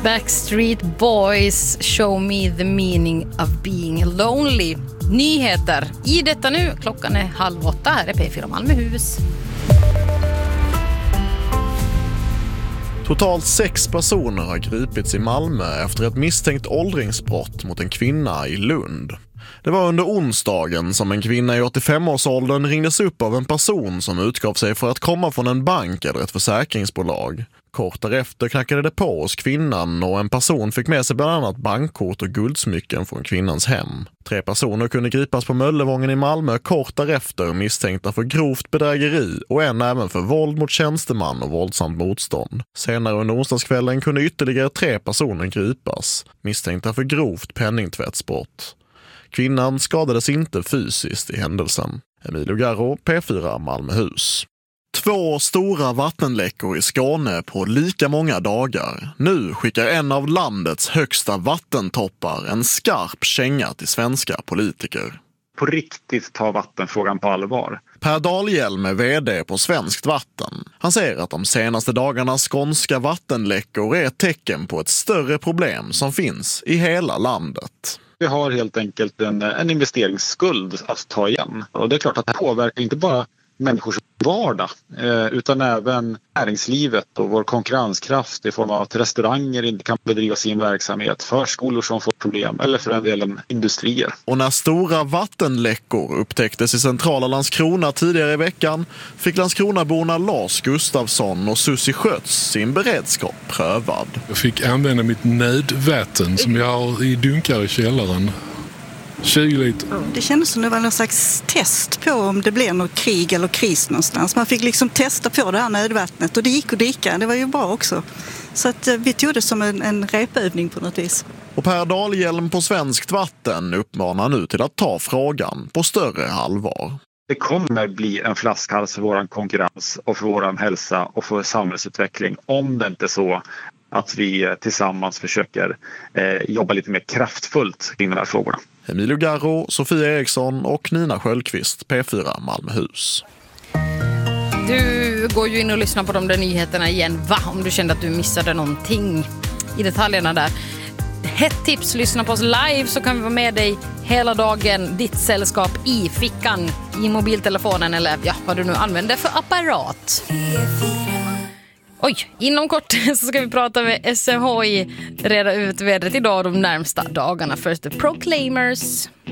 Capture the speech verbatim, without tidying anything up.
Backstreet Boys, Show Me the Meaning of Being Lonely. Nyheter i detta nu. Klockan är halv åtta. Här är P fyra Malmöhus. Totalt sex personer har gripits i Malmö efter ett misstänkt åldringsbrott mot en kvinna i Lund. Det var under onsdagen som en kvinna i åttiofem-årsåldern ringdes upp av en person som utgav sig för att komma från en bank eller ett försäkringsbolag. Kort därefter knackade det på hos kvinnan och en person fick med sig bland annat bankkort och guldsmycken från kvinnans hem. Tre personer kunde gripas på Möllevången i Malmö kort därefter misstänkta för grovt bedrägeri och en även för våld mot tjänsteman och våldsamt motstånd. Senare under onsdagskvällen kunde ytterligare tre personer gripas, misstänkta för grovt penningtvättsbrott. Kvinnan skadades inte fysiskt i händelsen. Emilio Garro, P fyra Malmöhus. Två stora vattenläckor i Skåne på lika många dagar. Nu skickar en av landets högsta vattentoppar en skarp känga till svenska politiker. På riktigt ta vattenfrågan på allvar. Per Dahlhjelm är vd på Svenskt Vatten. Han säger att de senaste dagarnas skånska vattenläckor är ett tecken på ett större problem som finns i hela landet. Vi har helt enkelt en, en investeringsskuld att ta igen. Och det är klart att det påverkar inte bara människors vardag eh, utan även näringslivet och vår konkurrenskraft i form av att restauranger inte kan bedriva sin verksamhet, förskolor som får problem eller för en delen industrier. Och när stora vattenläckor upptäcktes i centrala Landskrona tidigare i veckan fick Landskronaborna Lars Gustafsson och Susie Skötz sin beredskap prövad. Jag fick använda mitt nödvatten som jag har i dunkar i källaren. tjugo liter. Det kändes som det var någon slags test på om det blev något krig eller kris någonstans. Man fick liksom testa på det här nödvattnet och det gick och dricka. Det var ju bra också. Så att vi tog det som en, en repövning på något vis. Och Per Dahlhjelm på Svenskt Vatten uppmanar nu till att ta frågan på större allvar. Det kommer bli en flaskhals för vår konkurrens och för vår hälsa och för samhällsutveckling om det inte är så att vi tillsammans försöker eh, jobba lite mer kraftfullt kring de här frågorna. Emilio Garro, Sofia Eriksson och Nina Sköldqvist, P fyra Malmöhus. Du går ju in och lyssnar på de där nyheterna igen. Va? Om du kände att du missade någonting i detaljerna där. Hett tips, lyssna på oss live så kan vi vara med dig hela dagen. Ditt sällskap i fickan, i mobiltelefonen eller ja, vad du nu använder för apparat. Oj, inom kort så ska vi prata med S M H I, reda ut vädret idag de närmsta dagarna. Först The Proclaimers.